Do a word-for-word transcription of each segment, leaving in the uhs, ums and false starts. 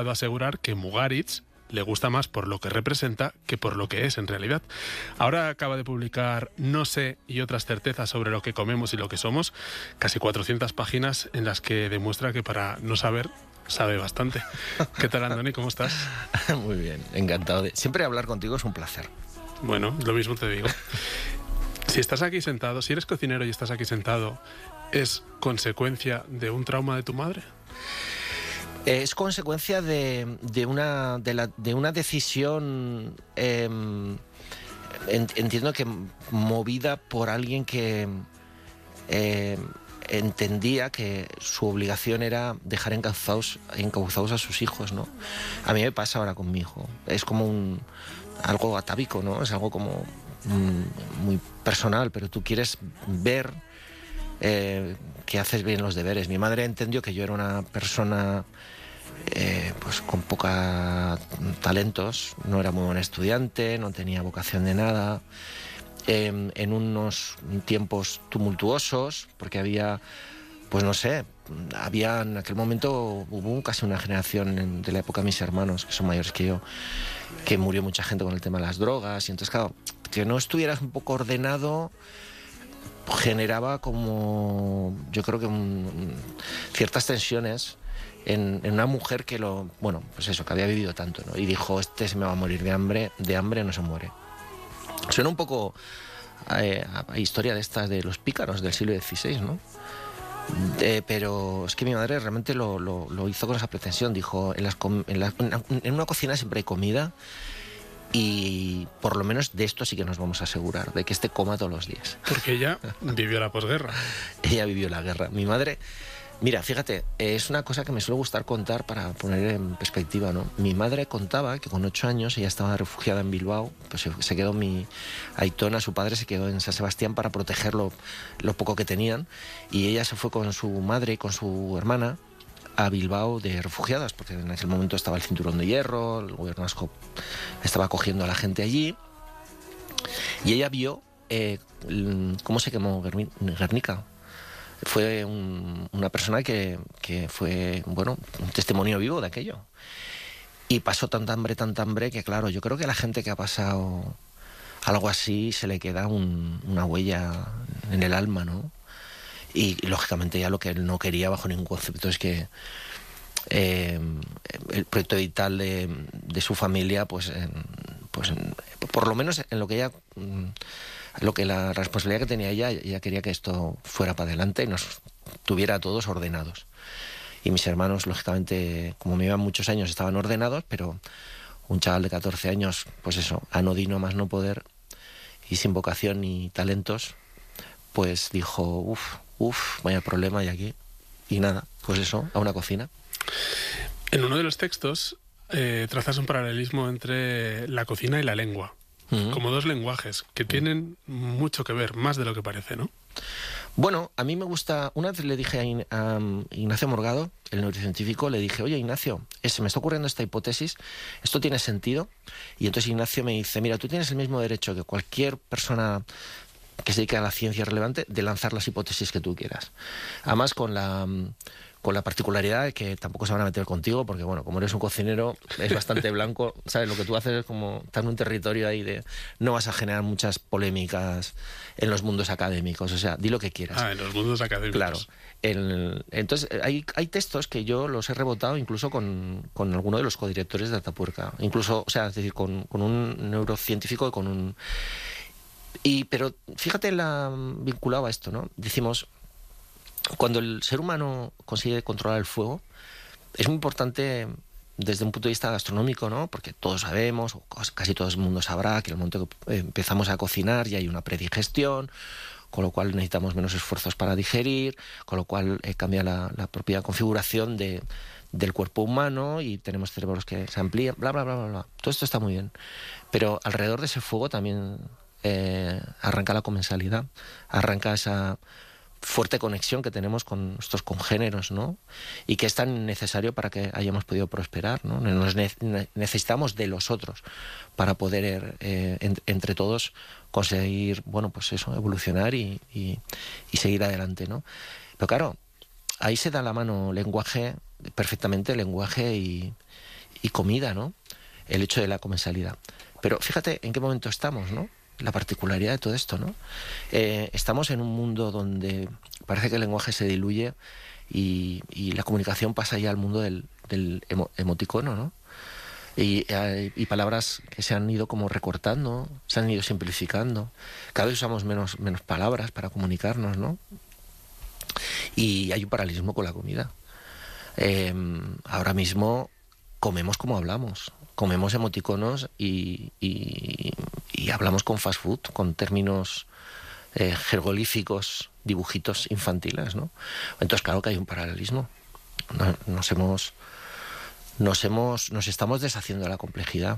a asegurar que Mugaritz le gusta más por lo que representa que por lo que es en realidad. Ahora acaba de publicar No sé y otras certezas sobre lo que comemos y lo que somos, casi cuatrocientas páginas en las que demuestra que para no saber, sabe bastante. ¿Qué tal, Andoni? ¿Cómo estás? Muy bien, encantado. De... Siempre hablar contigo es un placer. Bueno, lo mismo te digo. Si estás aquí sentado, si eres cocinero y estás aquí sentado, ¿es consecuencia de un trauma de tu madre? Es consecuencia de, de, una, de, la, de una decisión, eh, entiendo que movida por alguien que eh, entendía que su obligación era dejar encauzados, encauzados a sus hijos, ¿no? A mí me pasa ahora con mi hijo. Es como un, algo atávico, ¿no? Es algo como mm, muy personal, pero tú quieres ver eh, que haces bien los deberes. Mi madre entendió que yo era una persona eh, pues con poca talentos, no era muy buen estudiante, no tenía vocación de nada, eh, en unos tiempos tumultuosos, porque había, pues no sé, había en aquel momento, hubo casi una generación de la época de mis hermanos, que son mayores que yo, que murió mucha gente con el tema de las drogas, y entonces claro, que no estuvieras un poco ordenado generaba como, yo creo que un, ciertas tensiones en, en una mujer que lo, bueno, pues eso, que había vivido tanto, ¿no? Y dijo, este se me va a morir de hambre, de hambre no se muere. Suena un poco eh, a, a historia de estas de los pícaros del siglo dieciséis, ¿no? Eh, pero es que mi madre realmente lo, lo, lo hizo con esa pretensión. Dijo, en, las, en, la, en una cocina siempre hay comida, y por lo menos de esto sí que nos vamos a asegurar, de que este coma todos los días. Porque ella vivió la posguerra. Ella vivió la guerra. Mi madre, mira, fíjate, es una cosa que me suele gustar contar para poner en perspectiva, ¿no? Mi madre contaba que con ocho años ella estaba refugiada en Bilbao, pues se, se quedó mi Aitona, su padre se quedó en San Sebastián para protegerlo lo poco que tenían, y ella se fue con su madre y con su hermana a Bilbao de refugiadas, porque en aquel momento estaba el cinturón de hierro, el gobierno vasco estaba acogiendo a la gente allí, y ella vio eh, cómo se quemó Guernica. Fue un, una persona que, que fue, bueno, un testimonio vivo de aquello. Y pasó tanta hambre, tanta hambre, que claro, yo creo que a la gente que ha pasado algo así se le queda un, una huella en el alma, ¿no? Y, y lógicamente ya lo que él no quería bajo ningún concepto es que eh, el proyecto vital de, de su familia, pues, en, pues en, por lo menos en lo que ella, lo que la responsabilidad que tenía ella, ella quería que esto fuera para adelante y nos tuviera a todos ordenados. Y mis hermanos, lógicamente, como me iban muchos años, estaban ordenados, pero un chaval de catorce años, pues eso, anodino más no poder y sin vocación ni talentos, pues dijo, uff, uff, vaya problema hay aquí. Y nada, pues eso, a una cocina. En uno de los textos eh, trazas un paralelismo entre la cocina y la lengua, uh-huh. como dos lenguajes que tienen mucho que ver, más de lo que parece, ¿no? Bueno, a mí me gusta, una vez le dije a, In, a Ignacio Morgado, el neurocientífico, le dije, oye Ignacio, se me está ocurriendo esta hipótesis, ¿esto tiene sentido? Y entonces Ignacio me dice, mira, tú tienes el mismo derecho que cualquier persona que se dedica a la ciencia relevante de lanzar las hipótesis que tú quieras. Además, con la, con la particularidad de que tampoco se van a meter contigo, porque, bueno, como eres un cocinero, es bastante blanco, ¿sabes? Lo que tú haces es como estar en un territorio ahí de... No vas a generar muchas polémicas en los mundos académicos, o sea, di lo que quieras. Ah, en los mundos académicos. Claro. El, entonces, hay, hay textos que yo los he rebotado incluso con, con alguno de los codirectores de Atapuerca. Incluso, o sea, es decir, con, con un neurocientífico y con un... Y, pero fíjate la vinculado a esto, ¿no? Decimos, cuando el ser humano consigue controlar el fuego, es muy importante desde un punto de vista gastronómico, ¿no? Porque todos sabemos, o casi todo el mundo sabrá, que en el momento que empezamos a cocinar ya hay una predigestión, con lo cual necesitamos menos esfuerzos para digerir, con lo cual eh, cambia la, la propia configuración de, del cuerpo humano y tenemos cerebros que se amplían, bla, bla, bla, bla, bla. Todo esto está muy bien. Pero alrededor de ese fuego también... Eh, arranca la comensalidad, arranca esa fuerte conexión que tenemos con nuestros congéneros, ¿no? Y que es tan necesario para que hayamos podido prosperar, ¿no? Nos ne- necesitamos de los otros para poder eh, en- entre todos conseguir, bueno, pues eso, evolucionar y, y, y seguir adelante, ¿no? Pero claro, ahí se da la mano lenguaje, perfectamente lenguaje y, y comida, ¿no? El hecho de la comensalidad. Pero fíjate en qué momento estamos, ¿no? La particularidad de todo esto, ¿no? Eh, estamos en un mundo donde parece que el lenguaje se diluye y, y la comunicación pasa ya al mundo del, del emo, emoticono, ¿no? Y, eh, y palabras que se han ido como recortando, se han ido simplificando. Cada vez usamos menos, menos palabras para comunicarnos, ¿no? Y hay un paralelismo con la comida. Eh, ahora mismo comemos como hablamos. Comemos emoticonos y, y, y hablamos con fast food, con términos eh, jeroglíficos, dibujitos infantiles, ¿no? Entonces, claro que hay un paralelismo. Nos, nos hemos... Nos hemos, nos estamos deshaciendo de la complejidad.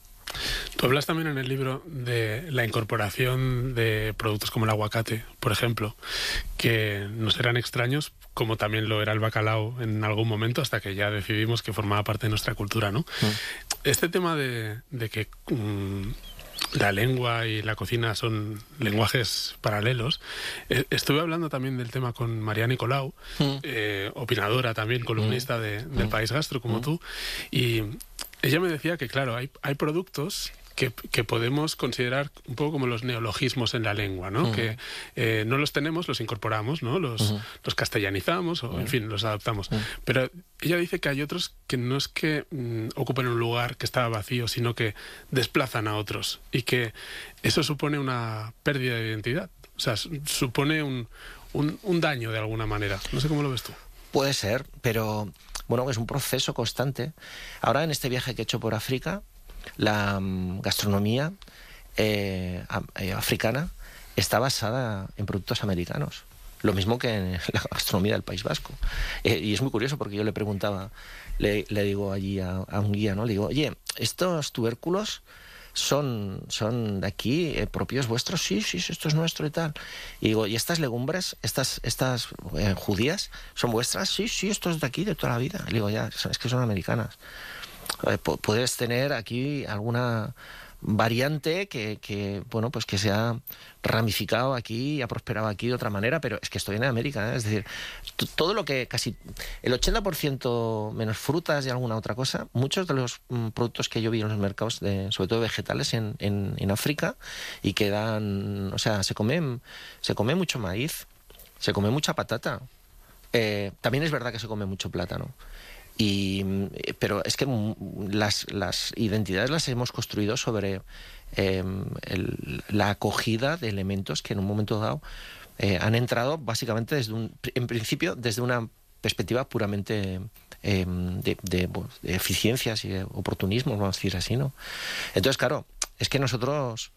Tú hablas también en el libro de la incorporación de productos como el aguacate, por ejemplo, que nos eran extraños, como también lo era el bacalao en algún momento, hasta que ya decidimos que formaba parte de nuestra cultura, ¿no? Mm. Este tema de, de que mmm, la lengua y la cocina son lenguajes paralelos. Eh, estuve hablando también del tema con María Nicolau, mm. eh, opinadora también, columnista mm. de, del mm. País Gastro, como mm. tú, y ella me decía que, claro, hay, hay productos que, que podemos considerar un poco como los neologismos en la lengua, ¿no? Uh-huh. Que eh, no los tenemos, los incorporamos, ¿no? Los, uh-huh. los castellanizamos, o uh-huh. en fin, los adaptamos. Uh-huh. Pero ella dice que hay otros que no es que mm, ocupen un lugar que estaba vacío, sino que desplazan a otros, y que eso supone una pérdida de identidad. O sea, supone un, un, un daño de alguna manera. No sé cómo lo ves tú. Puede ser, pero bueno, es un proceso constante. Ahora, en este viaje que he hecho por África, la um, gastronomía eh, eh, africana está basada en productos americanos. Lo mismo que en la gastronomía del País Vasco. Eh, y es muy curioso porque yo le preguntaba, le, le digo allí a, a un guía, ¿no? Le digo, oye, ¿estos tubérculos son, son de aquí, eh, propios vuestros? Sí, sí, esto es nuestro y tal. Y digo, ¿y estas legumbres, estas, estas eh, judías, son vuestras? Sí, sí, esto es de aquí, de toda la vida. Le digo, ya, es que son americanas. Eh, puedes tener aquí alguna variante que, que, bueno, pues que se ha ramificado aquí y ha prosperado aquí de otra manera, pero es que estoy en América, ¿eh? Es decir, t- todo lo que casi el ochenta por ciento menos frutas y alguna otra cosa, muchos de los mm, productos que yo vi en los mercados, de, sobre todo vegetales en, en, en África, y que dan, o sea, se come, se come mucho maíz, se come mucha patata, eh, también es verdad que se come mucho plátano. Y, pero es que las, las identidades las hemos construido sobre eh, el, la acogida de elementos que en un momento dado eh, han entrado básicamente desde un, en principio desde una perspectiva puramente eh, de, de, bueno, de eficiencias y de oportunismo, vamos a decir así, ¿no? Entonces, claro, es que nosotros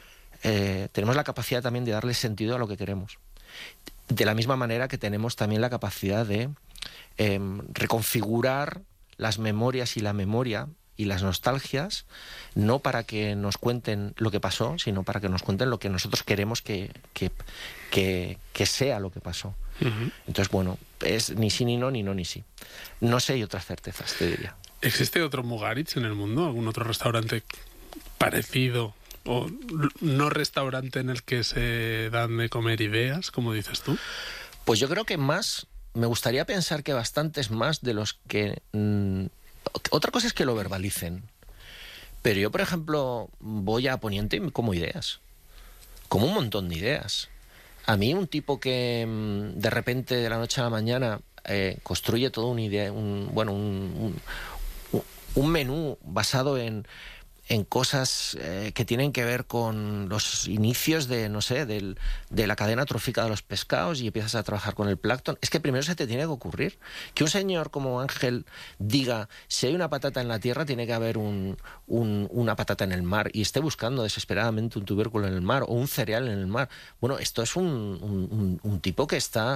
eh, tenemos la capacidad también de darle sentido a lo que queremos. De la misma manera que tenemos también la capacidad de Eh, reconfigurar las memorias y la memoria y las nostalgias, no para que nos cuenten lo que pasó, sino para que nos cuenten lo que nosotros queremos que, que, que, que sea lo que pasó. Uh-huh. Entonces, bueno, es ni sí ni no, ni no ni sí. No sé, hay otras certezas, te diría. ¿Existe otro Mugaritz en el mundo? ¿Algún otro restaurante parecido? ¿O no restaurante en el que se dan de comer ideas, como dices tú? Pues yo creo que más... Me gustaría pensar que bastantes más de los que... Mmm, otra cosa es que lo verbalicen. Pero yo, por ejemplo, voy a Poniente y me como ideas. Como un montón de ideas. A mí un tipo que mmm, de repente, de la noche a la mañana, eh, construye toda una idea, un, bueno, un, un, un menú basado en... en cosas eh, que tienen que ver con los inicios de, no sé, del, de la cadena trófica de los pescados, y empiezas a trabajar con el plancton. Es que primero se te tiene que ocurrir. Que un señor como Ángel diga, si hay una patata en la tierra, tiene que haber un, un, una patata en el mar, y esté buscando desesperadamente un tubérculo en el mar o un cereal en el mar. Bueno, esto es un, un, un, un tipo que está,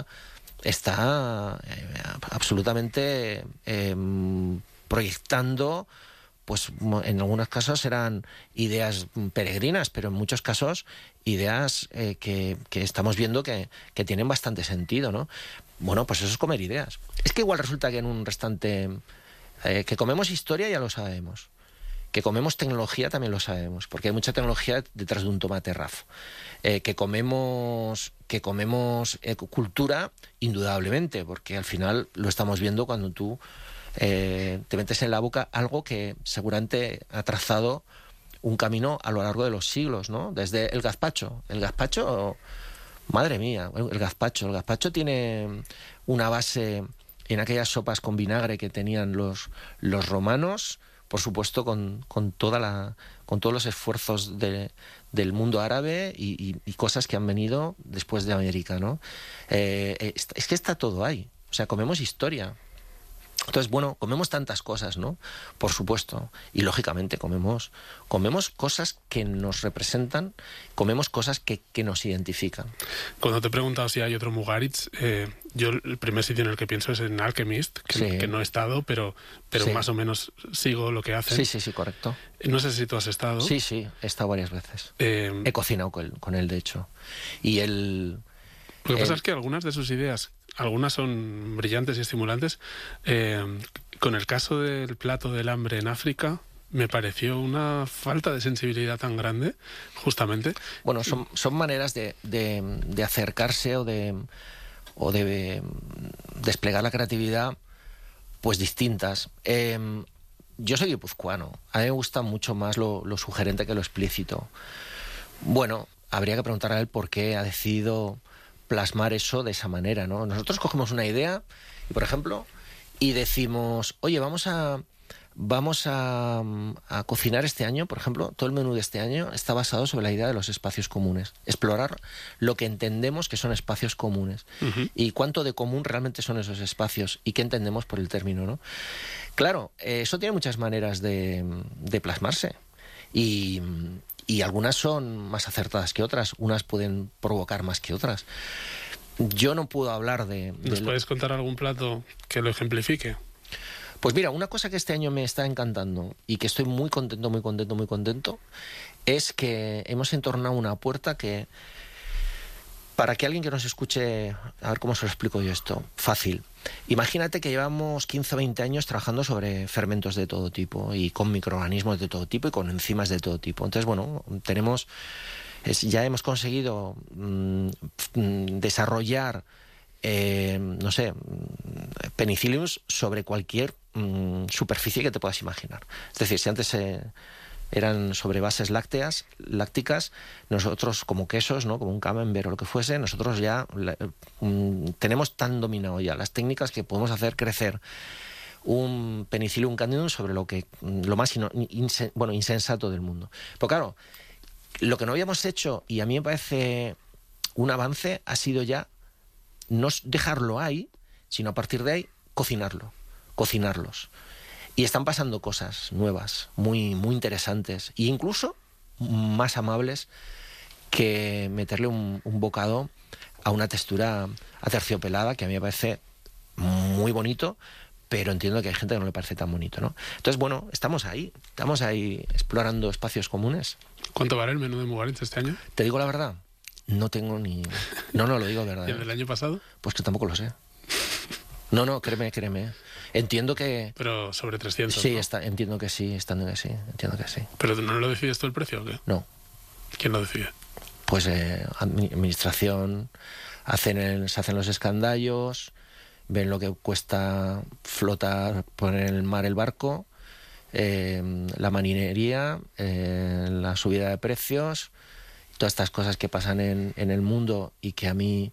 está eh, absolutamente eh, proyectando... pues en algunos casos eran ideas peregrinas, pero en muchos casos ideas eh, que, que estamos viendo que, que tienen bastante sentido, ¿no? Bueno, pues eso es comer ideas. Es que igual resulta que en un restaurante eh, que comemos historia ya lo sabemos, que comemos tecnología también lo sabemos, porque hay mucha tecnología detrás de un tomate raf. Eh, que comemos, que comemos eh, cultura, indudablemente, porque al final lo estamos viendo cuando tú eh, te metes en la boca algo que seguramente ha trazado un camino a lo largo de los siglos, ¿no? Desde el gazpacho. El gazpacho, madre mía, el gazpacho. El gazpacho tiene una base en aquellas sopas con vinagre que tenían los, los romanos, por supuesto con, con, toda la, con todos los esfuerzos de, del mundo árabe y, y, y cosas que han venido después de América, ¿no? Eh, es, es que está todo ahí. O sea, comemos historia. Entonces, bueno, comemos tantas cosas, ¿no? Por supuesto. Y lógicamente comemos, comemos cosas que nos representan, comemos cosas que, que nos identifican. Cuando te he preguntado si hay otro Mugaritz, eh, yo el primer sitio en el que pienso es en Alchemist, que, Sí. que no he estado, pero, pero Sí. más o menos sigo lo que hacen. Sí, sí, sí, correcto. No sé si tú has estado. Sí, sí, he estado varias veces. Eh, He cocinado con él, con él, de hecho. Y él... Lo que pasa él- es que algunas de sus ideas, algunas son brillantes y estimulantes. Eh, con el caso del plato del hambre en África, me pareció una falta de sensibilidad tan grande, justamente. Bueno, son, son maneras de, de, de acercarse o de, o de desplegar la creatividad pues distintas. Eh, yo soy guipuzcoano. A mí me gusta mucho más lo, lo sugerente que lo explícito. Bueno, habría que preguntarle a él por qué ha decidido plasmar eso de esa manera, ¿no? Nosotros cogemos una idea y, por ejemplo, y decimos, oye, vamos a vamos a, a cocinar este año, por ejemplo, todo el menú de este año está basado sobre la idea de los espacios comunes. Explorar lo que entendemos que son espacios comunes. Uh-huh. Y cuánto de común realmente son esos espacios y qué entendemos por el término, ¿no? Claro, eh, eso tiene muchas maneras de, de plasmarse. Y... Y algunas son más acertadas que otras, unas pueden provocar más que otras. Yo no puedo hablar de... de ¿Nos lo... puedes contar algún plato que lo ejemplifique? Pues mira, una cosa que este año me está encantando y que estoy muy contento, muy contento, muy contento, es que hemos entornado una puerta que... Para que alguien que nos escuche, a ver cómo se lo explico yo esto, fácil. Imagínate que llevamos quince o veinte años trabajando sobre fermentos de todo tipo y con microorganismos de todo tipo y con enzimas de todo tipo. Entonces, bueno, tenemos, es, ya hemos conseguido mmm, desarrollar, eh, no sé, penicilliums sobre cualquier mmm, superficie que te puedas imaginar. Es decir, si antes... Eh, eran sobre bases lácteas, lácticas, nosotros como quesos, ¿no? Como un camembert o lo que fuese, nosotros ya um, tenemos tan dominado ya las técnicas que podemos hacer crecer un Penicillium candidum sobre lo que lo más ino, insen, bueno, insensato del mundo. Pero claro, lo que no habíamos hecho, y a mí me parece un avance, ha sido ya no dejarlo ahí, sino a partir de ahí cocinarlo, cocinarlos. Y están pasando cosas nuevas, muy, muy interesantes, e incluso más amables que meterle un, un bocado a una textura aterciopelada, que a mí me parece muy bonito, pero entiendo que hay gente que no le parece tan bonito, ¿no? Entonces, bueno, estamos ahí, estamos ahí explorando espacios comunes. ¿Cuánto vale el menú de Mugaritz este año? Te digo la verdad, no tengo ni... No, no, lo digo de verdad. ¿Y el del año pasado? Pues que tampoco lo sé. No, no, créeme, créeme. Entiendo que... Pero sobre trescientos, Sí, ¿no? está, entiendo que sí, entiendo que sí, entiendo que sí. ¿Pero no lo decides tú el precio o qué? No, ¿Quién lo decide? pues eh, administración, hacen el- se hacen los escandallos, ven lo que cuesta flotar, poner en el mar el barco, eh, la marinería, eh, la subida de precios, todas estas cosas que pasan en, en el mundo y que a mí...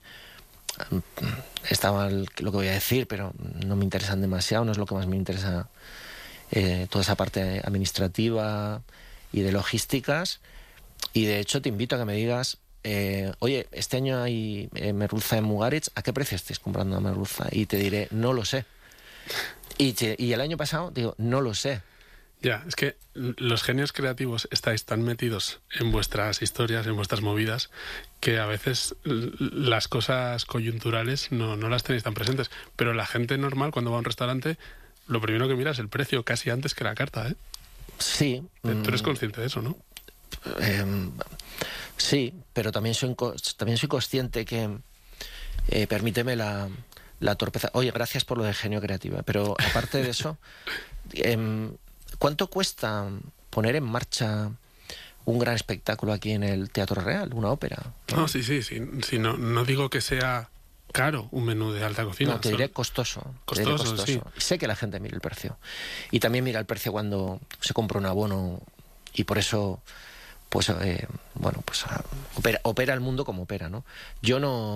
Está mal lo que voy a decir, pero no me interesan demasiado, no es lo que más me interesa, eh, toda esa parte administrativa y de logísticas. Y de hecho te invito a que me digas, eh, oye, este año hay eh, merluza en Mugaritz, ¿a qué precio estáis comprando la merluza? Y te diré, no lo sé. Y, te, y el año pasado digo, no lo sé. Ya, es que los genios creativos estáis tan metidos en vuestras historias, en vuestras movidas, que a veces las cosas coyunturales no, no las tenéis tan presentes. Pero la gente normal, cuando va a un restaurante, lo primero que mira es el precio, casi antes que la carta, ¿eh? Sí. Tú eres consciente de eso, ¿no? Eh, sí, pero también soy, también soy consciente que, eh, permíteme la, la torpeza. Oye, gracias por lo de genio creativo, pero aparte de eso... Eh, ¿Cuánto cuesta poner en marcha un gran espectáculo aquí en el Teatro Real, una ópera? No, sí, sí, sí, sí no, no digo que sea caro un menú de alta cocina. No, te diré costoso. Te diré Costoso, costoso. sí. Sé que la gente mira el precio. Y también mira el precio cuando se compra un abono y por eso, pues, eh, bueno, pues ah, opera, opera el mundo como opera, ¿no? Yo no...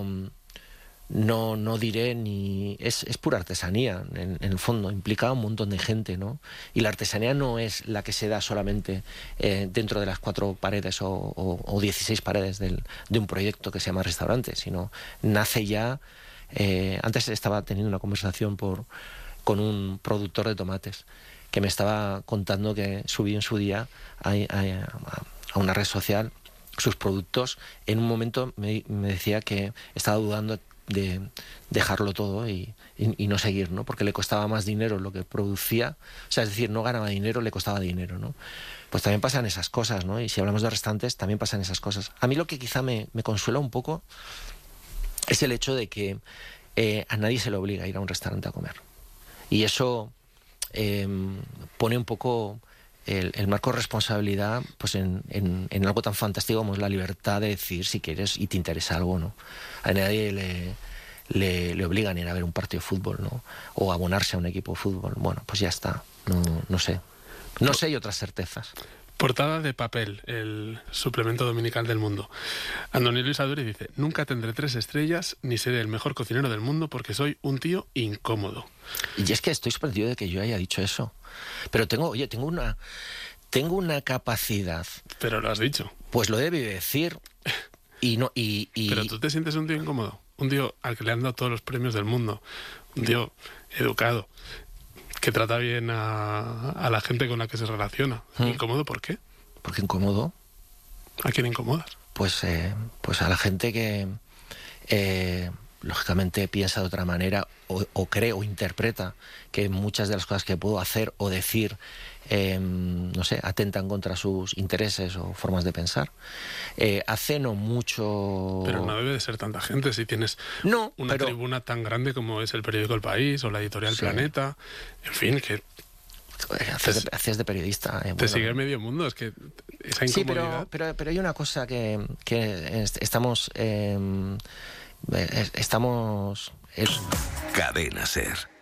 No, no diré ni... Es, es pura artesanía, en, en el fondo, implica un montón de gente, ¿no? Y la artesanía no es la que se da solamente eh, dentro de las cuatro paredes o, o, o dieciséis paredes del, de un proyecto que se llama restaurante, sino nace ya... Eh, antes estaba teniendo una conversación por, con un productor de tomates que me estaba contando que subió en su día a, a, a una red social sus productos. En un momento me, me decía que estaba dudando de dejarlo todo y, y, y no seguir, ¿no? Porque le costaba más dinero lo que producía, o sea, es decir, no ganaba dinero, le costaba dinero, ¿no? Pues también pasan esas cosas, ¿no? Y si hablamos de restaurantes, también pasan esas cosas. A mí lo que quizá me, me consuela un poco es el hecho de que eh, a nadie se le obliga a ir a un restaurante a comer. Y eso eh, pone un poco el, el marco de responsabilidad pues en, en, en algo tan fantástico como es la libertad de decir si quieres y te interesa algo, ¿no? A nadie le, le, le obligan a ir a ver un partido de fútbol, ¿no? O a abonarse a un equipo de fútbol. Bueno, pues ya está. No, no sé. No sé y otras certezas. Portada de Papel, el suplemento dominical del Mundo. Andoni Luis Aduri dice: nunca tendré tres estrellas ni seré el mejor cocinero del mundo porque soy un tío incómodo. Y es que estoy sorprendido de que yo haya dicho eso. Pero tengo, oye, tengo una, tengo una capacidad. Pero lo has dicho. Pues lo debe decir y no y, y... Pero tú te sientes un tío incómodo, un tío al que le han dado todos los premios del mundo, un tío educado, que trata bien a, a la gente con la que se relaciona. ¿Mm? ¿Incómodo por qué? ¿Por qué incómodo? ¿A quién incomodas? Pues, eh, pues a la gente que eh, lógicamente piensa de otra manera o, o cree o interpreta que muchas de las cosas que puedo hacer o decir eh, no sé, atentan contra sus intereses o formas de pensar. Eh, hace no mucho... Pero no debe de ser tanta gente si tienes no, una pero... tribuna tan grande como es el periódico El País o la editorial sí. Planeta, en fin, que... Haces de, haces de periodista. Eh, te bueno. sigue medio mundo, es que esa incomodidad... Sí, pero, pero, pero hay una cosa que, que estamos... Eh, estamos... Cadena SER.